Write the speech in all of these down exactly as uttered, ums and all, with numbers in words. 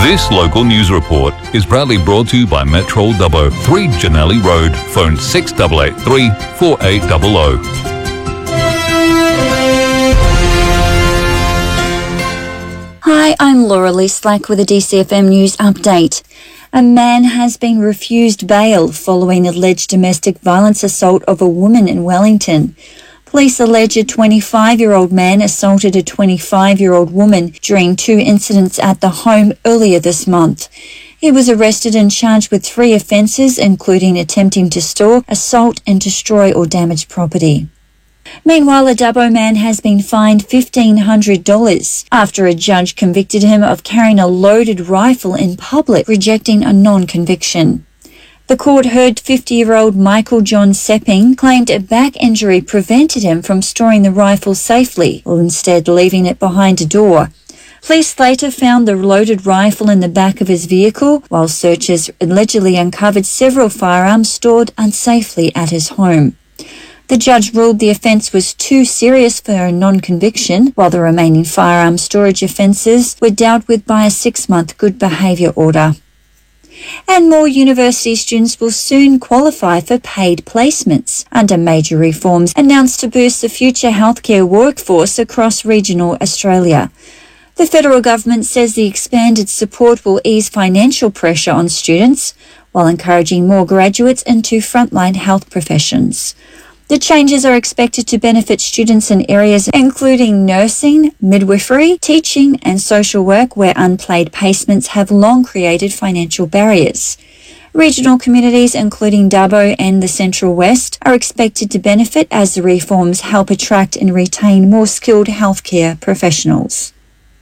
This local news report is proudly brought to you by Metro Dubbo, three Janelli Road, phone six eight eight three, four eight zero zero. Hi, I'm Laura Lee Slack with a D C F M News update. A man has been refused bail following alleged domestic violence assault of a woman in Wellington. Police allege a twenty-five-year-old man assaulted a twenty-five-year-old woman during two incidents at the home earlier this month. He was arrested and charged with three offences, including attempting to stalk, assault and destroy or damage property. Meanwhile, a Dubbo man has been fined fifteen hundred dollars after a judge convicted him of carrying a loaded rifle in public, rejecting a non-conviction. The court heard fifty-year-old Michael John Sepping claimed a back injury prevented him from storing the rifle safely, while instead leaving it behind a door. Police later found the loaded rifle in the back of his vehicle, while searchers allegedly uncovered several firearms stored unsafely at his home. The judge ruled the offence was too serious for a non-conviction, while the remaining firearm storage offences were dealt with by a six-month good behaviour order. And more university students will soon qualify for paid placements under major reforms announced to boost the future healthcare workforce across regional Australia. The federal government says the expanded support will ease financial pressure on students while encouraging more graduates into frontline health professions. The changes are expected to benefit students in areas including nursing, midwifery, teaching and social work where unpaid placements have long created financial barriers. Regional communities including Dubbo and the Central West are expected to benefit as the reforms help attract and retain more skilled healthcare professionals.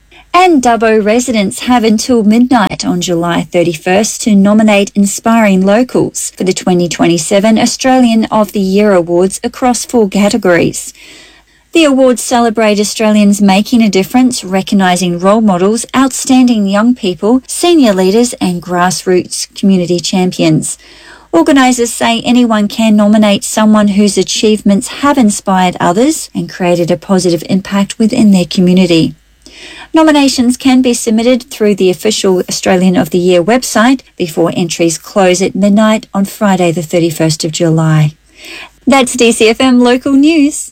And Dubbo residents have until midnight on July thirty-first to nominate inspiring locals for the twenty twenty-seven Australian of the Year Awards across four categories. The awards celebrate Australians making a difference, recognising role models, outstanding young people, senior leaders and grassroots community champions. Organisers say anyone can nominate someone whose achievements have inspired others and created a positive impact within their community. Nominations can be submitted through the official Australian of the Year website before entries close at midnight on Friday the thirty-first of July. That's D C F M Local News.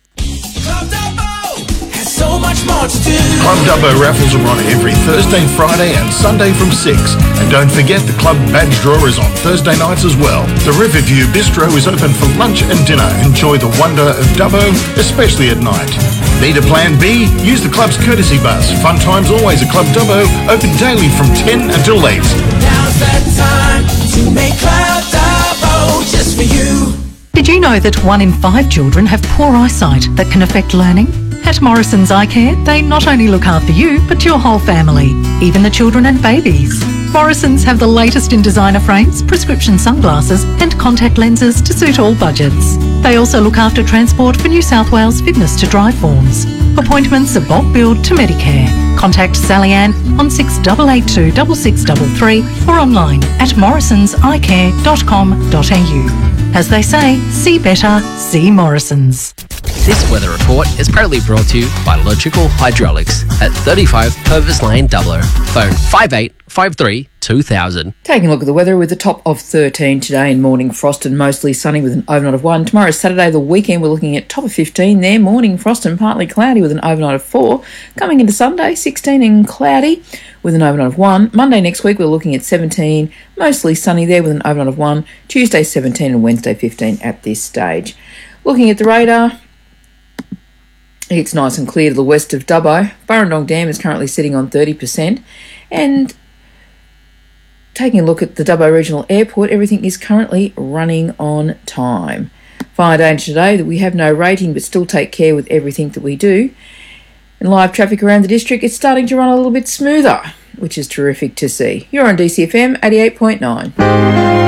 Club Dubbo has so much more to do. Club Dubbo raffles are on every Thursday, Friday and Sunday from six. And don't forget the club badge draw is on Thursday nights as well. The Riverview Bistro is open for lunch and dinner. Enjoy the wonder of Dubbo, especially at night. Need a plan B? Use the club's courtesy bus. Fun times always at Club Dubbo, open daily from ten until eight. Now's that time to make Club Dubbo just for you. Did you know that one in five children have poor eyesight that can affect learning? At Morrison's Eye Care, they not only look after you, but your whole family, even the children and babies. Morrison's have the latest in designer frames, prescription sunglasses and contact lenses to suit all budgets. They also look after transport for New South Wales fitness to drive forms. Appointments are bulk billed to Medicare. Contact Sally Ann on six eight eight two six six three three or online at morrisons eye care dot com dot a u. As they say, see better, see Morrison's. This weather report is proudly brought to you by Logical Hydraulics at thirty-five Purvis Lane, Dubbo. Phone five eight five three two thousand. Taking a look at the weather with a top of thirteen today and morning frost and mostly sunny with an overnight of one. Tomorrow, Saturday, the weekend, we're looking at top of fifteen there, morning frost and partly cloudy with an overnight of four. Coming into Sunday, sixteen and cloudy with an overnight of one. Monday next week, we're looking at seventeen, mostly sunny there with an overnight of one. Tuesday, seventeen and Wednesday, fifteen at this stage. Looking at the radar, it's nice and clear to the west of Dubbo. Burrendong Dam is currently sitting on thirty percent. And taking a look at the Dubbo Regional Airport, everything is currently running on time. Fire danger today that we have no rating but still take care with everything that we do. And live traffic around the district, it's starting to run a little bit smoother, which is terrific to see. You're on D C F M eighty-eight point nine.